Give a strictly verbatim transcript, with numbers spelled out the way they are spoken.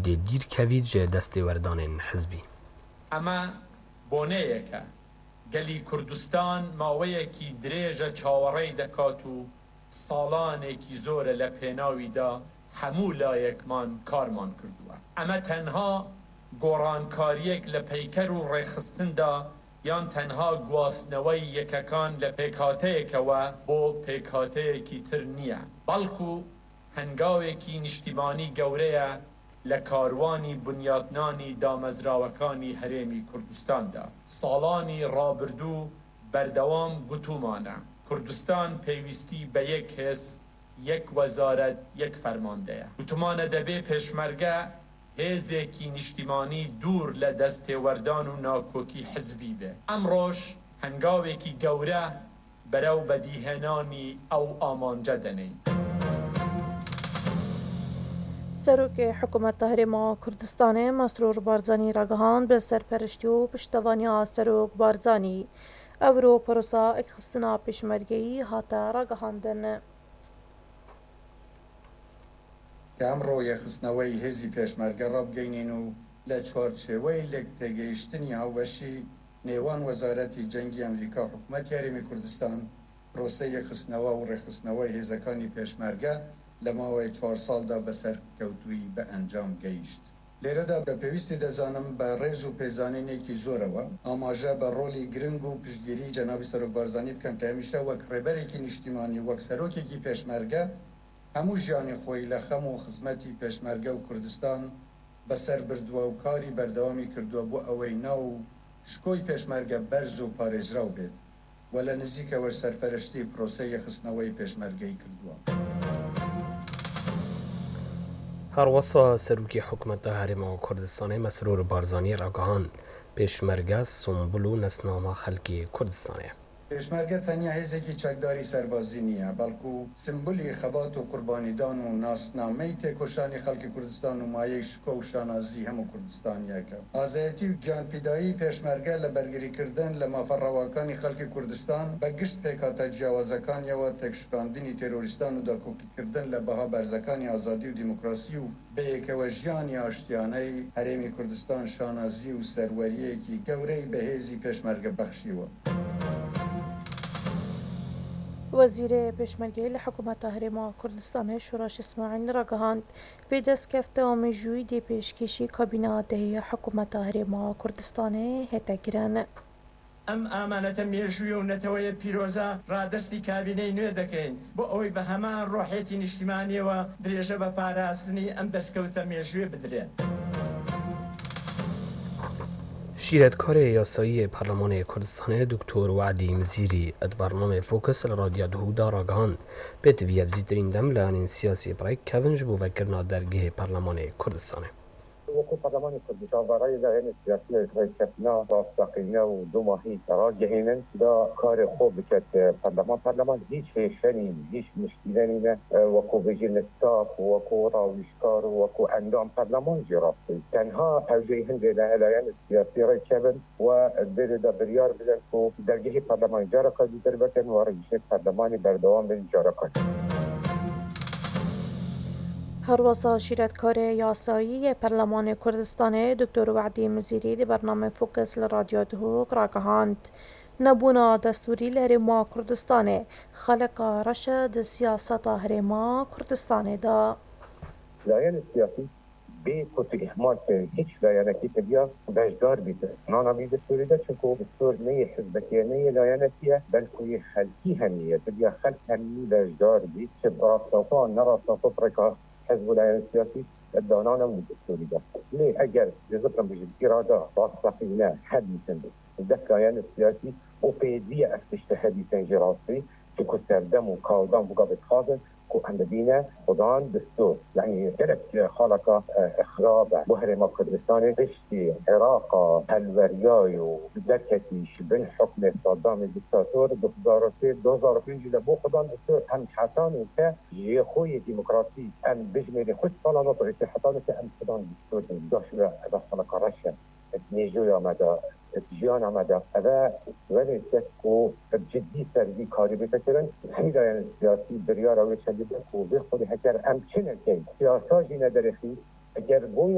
دی دیر کوید جه دستێوەردانên حزبی. ئەمە بۆنەیەکە گەلی کوردستان ماوەیەکی درێژە چاوەڕێی دەکات و ساڵانێکی زۆرە لە پێناویدا هەموو لایەکمان کارمان کردووە. ئەمە تەنها گۆڕانکاریەک لە پەیکەر و ڕێخستندا یان تەنها گواستنەوەی یەکەکان لە پێکهاتەیەکەوە بۆ پێکهاتەیەکی تر نییە، بەڵکو هەنگاوێکی نیشتیمانی گەورەیە لە کاروانی بنیادنانی دامەزراوەکانی هەرێمی کوردستاندا. ساڵانی ڕابردوو بەردەوام گوتومانە کوردستان پێویستی بە یەک هێز، یەک وەزارەت، یەک فەرماندەیە. گوتمانە دەبێ پێشمەرگە هێزێکی نیشتیمانی دوور لە دەستێوەردان و ناکۆکی حزبی بێ. ئەمڕۆژ هەنگاوێکی گەورە بەرەو بەدیهێنانی ئەو ئامانجە دەنێین. سەرۆکی حکوومەتە هەرێما کوردستانê Mesrûr Barzanî رagihand bi serpereştî û piştevaniya Serok Barzanî ew pîrosa ekxistina pêşmergeyî hate ragihandin. ئەمڕۆ یەخستنەوەی هێزی پێشمەرگە ڕابگەینین و لە چوارچێوەی لێک تێگەیشتنی هاوبەشی نێوان وەزارەتی جەنگی ئەمریکا و حکوومەتی هەرێمی کوردستان پرۆسەی یەخستنەوە و ڕێخستنەوەی هێزەکانی پێشمەرگە لە ماوەی چوار ساڵدا بەسەر کەوتووی بە ئەنجام گەیشت. لێرەدا بە پێویستی دەزانم بە ڕێز و پێزانینێکی زۆرەوە ئاماژە بە ڕۆلی گرنگ و پشتگیری جەنابی سەرۆک بارزانî بکەم کە هەمیشە وەک ڕێبەرێکی نیشتیمانی وەک سەرۆکێکی پێشمەرگە هەموو ژیانی خۆی لە خەم و خزمەتی پێشمەرگە و کوردستان بەسەر بردووە و کاری بەردەوامی کردووە بۆ ئەوەی ناو شکۆی پێشمەرگە بەرز و پارێزراو بێت و لە نزیکەوە سەرپەرشتی پرۆسەی یەخستنەوەی پێشمەرگەی کردووە. هەروەسا سەرۆکی حکوومەتە هەرێما کوردستانê Mesrûr Barzanî رagihand پێشمەرگە سمبول و نەسناما خەڵکی کوردستانê. پێشمەرگە تەنیا هێزێکی چەکداری سەربازی نییە، بەڵکو سمبولی خەبات و قوربانیدان و ناسنامەی تێکۆشانی خەڵکی کوردستان و مایەی شکۆ و شانازی هەموو کوردستانیەکە. ئازایەتی و گیانپیدایی پێشمەرگە لە بەرگریکردن لە مافەڕەواکانی خەڵکی کوردستان بە گشت پێکاتە جیاوازەکانیەوە تێکشکاندنی تێرۆریستان و داکۆکیکردن لە بەها بەرزەکانی ئازادی و دیموکراسی و بەیەکەوە ژیانی ئاشتیانەی هەرێمی کوردستان شانازی و سەروەریەکی گەورەی بەهێزی پێشمەرگە بەخشیوە. وەزیرê pêşmergeyê li Hikûmeta Herêma Kurdistanê Şuraş İsmaîl ragihand vê destkefteka mejûyî dê pêşkêşî kabîna dehêya Hikûmeta Herêma Kurdistanê hete kirin. ئەم ئامانەتە مێژوویە و نەتەوەیە پیرۆزە ڕادستی کابینەی نوێ دەکەین بۆ ئەوەی بە هەمان ڕۆحێتی نیشتیمانیەوە درێژە بە پاراستنی ئەم دەستکەوتە مێژوویە بدرێن. شیرەتکارê yasayî Parlemanê Kurdistanê Doktor Wedî Mizîrî ed bername Focus li Radya Duhû da ragihand pê tivî bizîtirîn dem li anên siyasî birayî kevin ji bo vekirina dergehê Parlemanê Kurdistanê. وەکو پەرلەمانی کوردستان بەڕای داهێنە سیاسی ڕێککەوتنا ڕاستەقینە و دوو ماهی ڕاگەهێنن دا کاری خۆ بکات پەرلەمان پەرلەمان هیچ هێشەنی هیچ مشکلەنینە وەکو بژێنە ستاف وەکو ڕاویشکار و وەکو ئەندام پەرلەمان جێ ڕاستی تەنها هەوژەی هەندێک لە لایەنە سیاسی ڕێککەون و بێدا بڕیار بدەن و دەرگەهی پەرلەمان جارەکە دیتر بکەن و ڕێگیشتە پەرلەمانی بەردەوام بن جارەکە. هەروەسا شیرەتکارê yasayî yê Perlemanê Kurdistanê Doktor Wedî Mizîrî di bername Focus li Radya Duhû ragihand nebûna destûrî li Herêma Kurdistanê xeleka reş e di siyaseta Herêma Kurdistanê da. Layên siyasî bê ku tu ihmal kirin hiç layenekî tidiya bejdar bîte. Nana bî destûrî de çunku destûr neyê hizbetiye neyê layenekî ye belku yê xelkî hemî ye tidiya xelk hemî bejdar bî çi rastnafa nerastnafa reka حزب العين السياسي الدانان من الدستورية. ليه أجل جزء من الإرادة واستقلنا حد مثل ذاك العين السياسي وبيدية استشهادي تنجراسي تكسر دم وكاودان بقابة خاطر كو عند بينا خضان دستور يعني كلك خلق إخراب بهرما كردستان تشتي عراق الورياي وذكتيش بين حكم صدام الدكتاتور دوزارتي دوزارتين لبو خضان دستور هم حسان وك يخوي ديمقراطي أم بجمل خد صلاة طريقة حسان أم خضان دستور داش هذا خلق رشة نيجو يا مدى جیان آمده هذا ولی تسکو بجدی سری کاری بکردن همین دایان سیاسی دریا روی شدید کو به خود هکر امکانه که سیاساتی نداره اگر